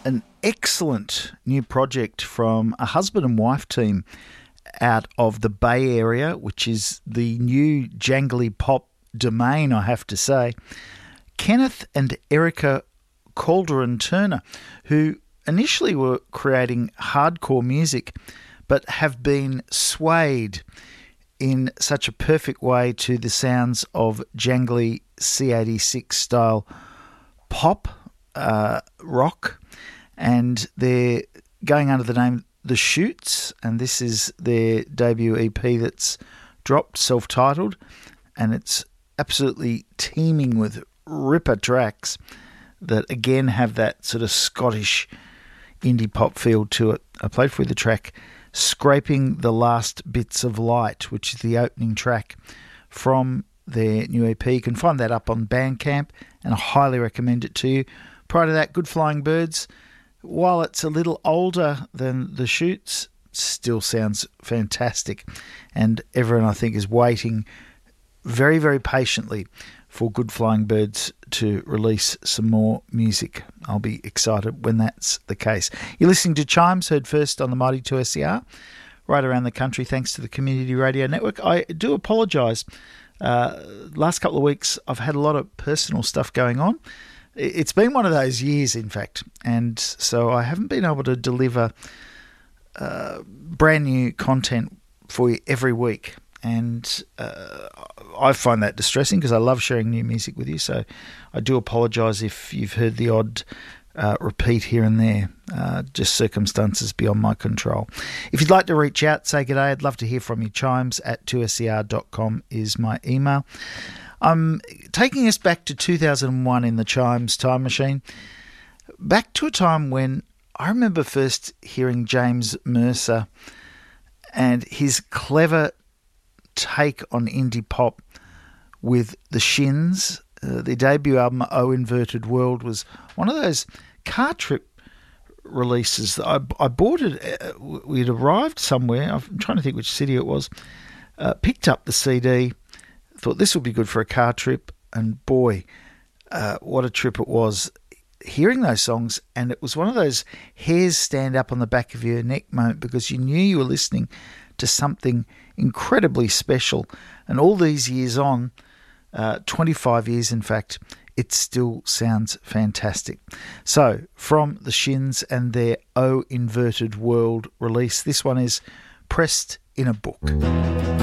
an excellent new project from a husband and wife team out of the Bay Area, which is the new jangly pop domain, I have to say. Kenneth and Erica Calderon Turner, who initially were creating hardcore music but have been swayed in such a perfect way to the sounds of jangly C86 style pop, rock, and they're going under the name The Shoots, and this is their debut EP that's dropped, self-titled, and it's absolutely teeming with ripper tracks that again have that sort of Scottish indie pop feel to it. I played for you the track Scraping the Last Bits of Light, which is the opening track from their new EP. You can find that up on Bandcamp, and I highly recommend it to you. Prior to that, Good Flying Birds, while it's a little older than The Shoots, still sounds fantastic, and everyone, I think, is waiting very, very patiently for Good Flying Birds to release some more music. I'll be excited when that's the case. You're listening to Chimes, heard first on the Mighty 2SER, right around the country, thanks to the Community Radio Network. I do apologise. Last couple of weeks, I've had a lot of personal stuff going on. It's been one of those years, in fact, and so I haven't been able to deliver brand new content for you every week. And I find that distressing because I love sharing new music with you. So I do apologise if you've heard the odd repeat here and there, just circumstances beyond my control. If you'd like to reach out, say good day, I'd love to hear from you. chimes@2ser.com is my email. I'm taking us back to 2001 in the Chimes time machine, back to a time when I remember first hearing James Mercer and his clever take on indie pop with the Shins. Their debut album, Oh Inverted World, was one of those car trip releases that I bought it. We'd arrived somewhere. I'm trying to think which city it was. Picked up the CD, thought this would be good for a car trip, and boy, what a trip it was. Hearing those songs, and it was one of those hairs stand up on the back of your neck moment because you knew you were listening to something incredibly special. And all these years on, 25 years in fact, it still sounds fantastic. So from the Shins and their Oh Inverted World release, this one is Pressed in a Book.